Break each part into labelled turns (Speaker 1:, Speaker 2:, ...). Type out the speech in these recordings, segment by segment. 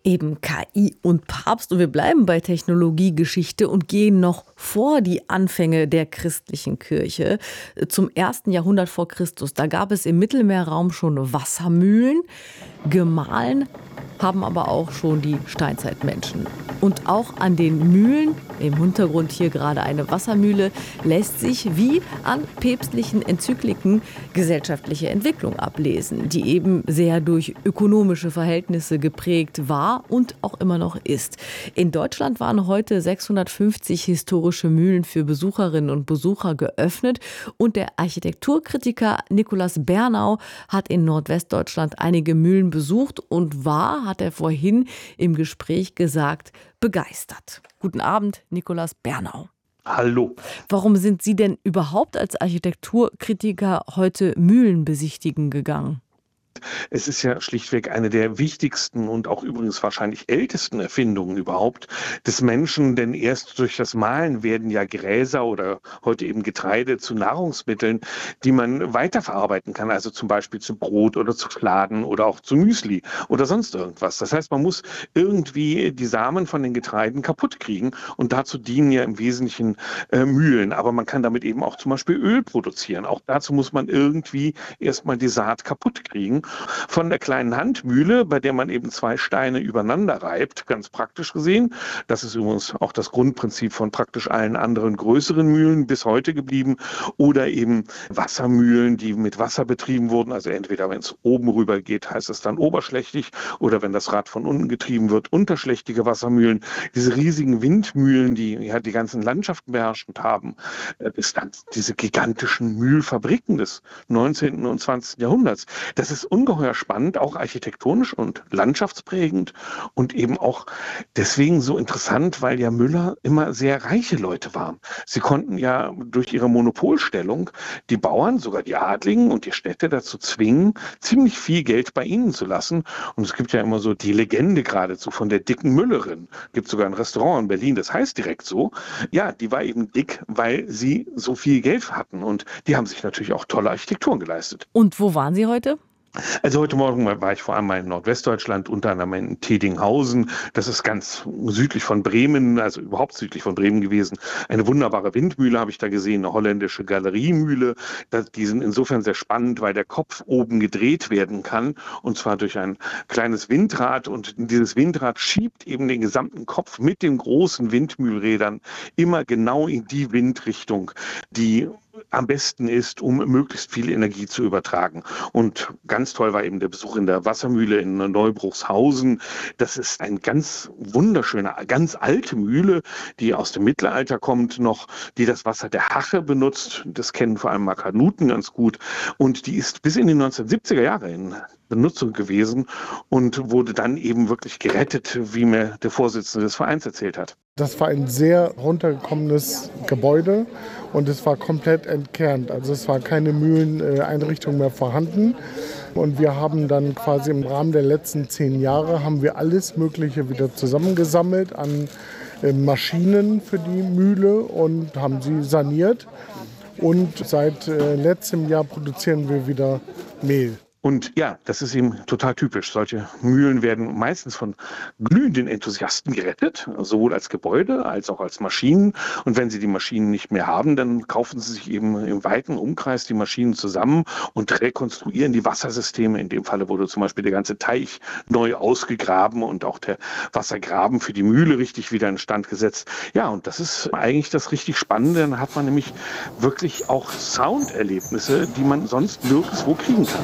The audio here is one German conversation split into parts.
Speaker 1: Eben KI und Papst. Und wir bleiben bei Technologiegeschichte und gehen noch vor die Anfänge der christlichen Kirche zum 1. Jahrhundert vor Christus. Da gab es im Mittelmeerraum schon Wassermühlen. Gemahlen haben aber auch schon die Steinzeitmenschen. Und auch an den Mühlen, im Hintergrund hier gerade eine Wassermühle, lässt sich wie an päpstlichen Enzykliken gesellschaftliche Entwicklung ablesen, die eben sehr durch ökonomische Verhältnisse geprägt war und auch immer noch ist. In Deutschland waren heute 650 historische Mühlen für Besucherinnen und Besucher geöffnet und der Architekturkritiker Nikolaus Bernau hat in Nordwestdeutschland einige Mühlen besucht und war, hat er vorhin im Gespräch gesagt, begeistert. Guten Abend, Nikolaus Bernau.
Speaker 2: Hallo.
Speaker 1: Warum sind Sie denn überhaupt als Architekturkritiker heute Mühlen besichtigen gegangen?
Speaker 2: Es ist ja schlichtweg eine der wichtigsten und auch übrigens wahrscheinlich ältesten Erfindungen überhaupt des Menschen, denn erst durch das Mahlen werden ja Gräser oder heute eben Getreide zu Nahrungsmitteln, die man weiterverarbeiten kann, also zum Beispiel zu Brot oder zu Fladen oder auch zu Müsli oder sonst irgendwas. Das heißt, man muss irgendwie die Samen von den Getreiden kaputt kriegen und dazu dienen ja im Wesentlichen Mühlen, aber man kann damit eben auch zum Beispiel Öl produzieren. Auch dazu muss man irgendwie erstmal die Saat kaputt kriegen. Von der kleinen Handmühle, bei der man eben 2 Steine übereinander reibt, ganz praktisch gesehen. Das ist übrigens auch das Grundprinzip von praktisch allen anderen größeren Mühlen bis heute geblieben. Oder eben Wassermühlen, die mit Wasser betrieben wurden. Also entweder, wenn es oben rüber geht, heißt es dann oberschlächtig. Oder wenn das Rad von unten getrieben wird, unterschlächtige Wassermühlen. Diese riesigen Windmühlen, die ja die ganzen Landschaften beherrschend haben. Bis dann diese gigantischen Mühlfabriken des 19. und 20. Jahrhunderts. Das ist ungeheuer spannend, auch architektonisch und landschaftsprägend und eben auch deswegen so interessant, weil ja Müller immer sehr reiche Leute waren. Sie konnten ja durch ihre Monopolstellung die Bauern, sogar die Adligen und die Städte dazu zwingen, ziemlich viel Geld bei ihnen zu lassen. Und es gibt ja immer so die Legende geradezu von der dicken Müllerin. Gibt sogar ein Restaurant in Berlin, das heißt direkt so. Ja, die war eben dick, weil sie so viel Geld hatten und die haben sich natürlich auch tolle Architekturen geleistet.
Speaker 1: Und wo waren Sie heute?
Speaker 2: Also heute Morgen war ich vor allem in Nordwestdeutschland, unter anderem in Tedinghausen. Das ist ganz südlich von Bremen, also überhaupt südlich von Bremen gewesen. Eine wunderbare Windmühle habe ich da gesehen, eine holländische Galeriemühle. Die sind insofern sehr spannend, weil der Kopf oben gedreht werden kann und zwar durch ein kleines Windrad und dieses Windrad schiebt eben den gesamten Kopf mit den großen Windmühlrädern immer genau in die Windrichtung, die am besten ist, um möglichst viel Energie zu übertragen. Und ganz toll war eben der Besuch in der Wassermühle in Neubruchshausen. Das ist eine ganz wunderschöne, ganz alte Mühle, die aus dem Mittelalter kommt noch, die das Wasser der Hache benutzt. Das kennen vor allem Makanuten ganz gut. Und die ist bis in die 1970er Jahre in Benutzung gewesen und wurde dann eben wirklich gerettet, wie mir der Vorsitzende des Vereins erzählt hat.
Speaker 3: Das war ein sehr runtergekommenes Gebäude und es war komplett entkernt. Also es war keine Mühleneinrichtung mehr vorhanden. Und wir haben dann quasi im Rahmen der letzten 10 Jahre haben wir alles Mögliche wieder zusammengesammelt an Maschinen für die Mühle und haben sie saniert. Und seit letztem Jahr produzieren wir wieder Mehl.
Speaker 2: Und ja, das ist eben total typisch. Solche Mühlen werden meistens von glühenden Enthusiasten gerettet, sowohl als Gebäude als auch als Maschinen. Und wenn sie die Maschinen nicht mehr haben, dann kaufen sie sich eben im weiten Umkreis die Maschinen zusammen und rekonstruieren die Wassersysteme. In dem Falle wurde zum Beispiel der ganze Teich neu ausgegraben und auch der Wassergraben für die Mühle richtig wieder instand gesetzt. Ja, und das ist eigentlich das richtig Spannende. Dann hat man nämlich wirklich auch Sounderlebnisse, die man sonst nirgendwo kriegen kann.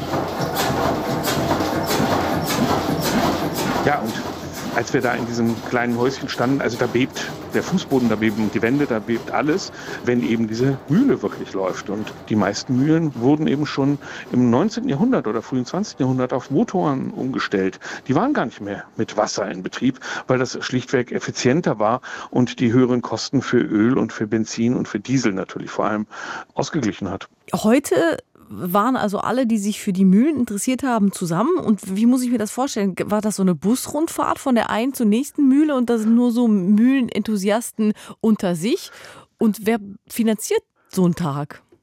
Speaker 2: Ja, und als wir da in diesem kleinen Häuschen standen, also da bebt der Fußboden, da beben die Wände, da bebt alles, wenn eben diese Mühle wirklich läuft. Und die meisten Mühlen wurden eben schon im 19. Jahrhundert oder frühen 20. Jahrhundert auf Motoren umgestellt. Die waren gar nicht mehr mit Wasser in Betrieb, weil das schlichtweg effizienter war und die höheren Kosten für Öl und für Benzin und für Diesel natürlich vor allem ausgeglichen hat.
Speaker 1: Heute waren also alle, die sich für die Mühlen interessiert haben, zusammen. Und wie muss ich mir das vorstellen? War das so eine Busrundfahrt von der einen zur nächsten Mühle und da sind nur so Mühlenenthusiasten unter sich? Und wer finanziert so einen Tag?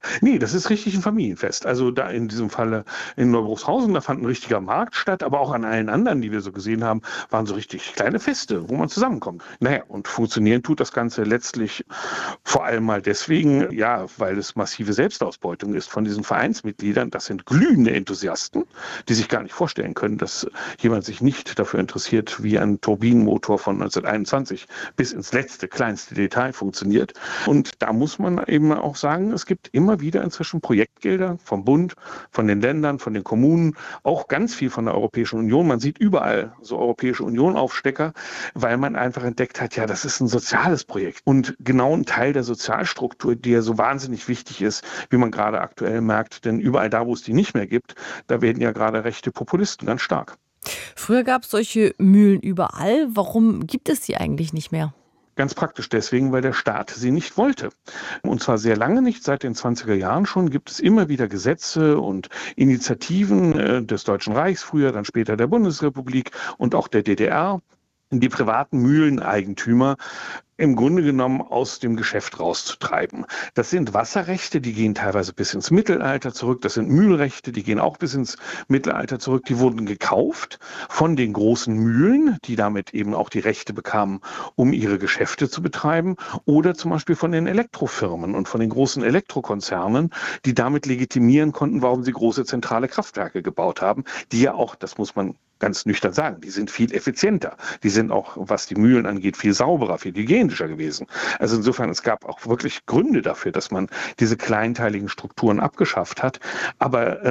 Speaker 2: Nee, das ist richtig ein Familienfest. Also da in diesem Falle in Neubruchshausen, da fand ein richtiger Markt statt, aber auch an allen anderen, die wir so gesehen haben, waren so richtig kleine Feste, wo man zusammenkommt. Naja, und funktionieren tut das Ganze letztlich vor allem mal deswegen, ja, weil es massive Selbstausbeutung ist von diesen Vereinsmitgliedern. Das sind glühende Enthusiasten, die sich gar nicht vorstellen können, dass jemand sich nicht dafür interessiert, wie ein Turbinenmotor von 1921 bis ins letzte, kleinste Detail funktioniert. Und da muss man eben auch sagen, es gibt immer wieder inzwischen Projektgelder vom Bund, von den Ländern, von den Kommunen, auch ganz viel von der Europäischen Union. Man sieht überall so Europäische Union-Aufstecker, weil man einfach entdeckt hat, ja, das ist ein soziales Projekt und genau ein Teil der Sozialstruktur, die ja so wahnsinnig wichtig ist, wie man gerade aktuell merkt. Denn überall da, wo es die nicht mehr gibt, da werden ja gerade rechte Populisten ganz stark.
Speaker 1: Früher gab es solche Mühlen überall. Warum gibt es die eigentlich nicht mehr?
Speaker 2: Ganz praktisch deswegen, weil der Staat sie nicht wollte. Und zwar sehr lange nicht, seit den 20er Jahren schon gibt es immer wieder Gesetze und Initiativen des Deutschen Reichs, früher dann später der Bundesrepublik und auch der DDR, die privaten Mühleneigentümer im Grunde genommen aus dem Geschäft rauszutreiben. Das sind Wasserrechte, die gehen teilweise bis ins Mittelalter zurück. Das sind Mühlrechte, die gehen auch bis ins Mittelalter zurück. Die wurden gekauft von den großen Mühlen, die damit eben auch die Rechte bekamen, um ihre Geschäfte zu betreiben. Oder zum Beispiel von den Elektrofirmen und von den großen Elektrokonzernen, die damit legitimieren konnten, warum sie große zentrale Kraftwerke gebaut haben, die ja auch, das muss man ganz nüchtern sagen, die sind viel effizienter. Die sind auch, was die Mühlen angeht, viel sauberer, viel hygienischer gewesen. Also insofern, es gab auch wirklich Gründe dafür, dass man diese kleinteiligen Strukturen abgeschafft hat. Aber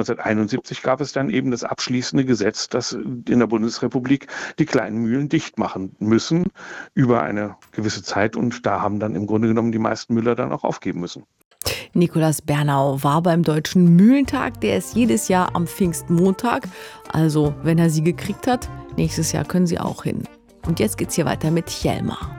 Speaker 2: 1971 gab es dann eben das abschließende Gesetz, dass in der Bundesrepublik die kleinen Mühlen dicht machen müssen über eine gewisse Zeit. Und da haben dann im Grunde genommen die meisten Müller dann auch aufgeben müssen.
Speaker 1: Nikolaus Bernau war beim Deutschen Mühlentag. Der ist jedes Jahr am Pfingstmontag. Also, wenn er sie gekriegt hat, nächstes Jahr können Sie auch hin. Und jetzt geht's hier weiter mit Jelmer.